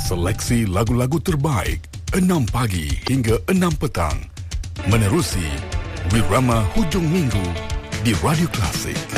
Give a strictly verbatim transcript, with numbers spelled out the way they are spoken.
Seleksi lagu-lagu terbaik enam pagi hingga enam petang. Menerusi Wirama Hujung Minggu di Radio Klasik.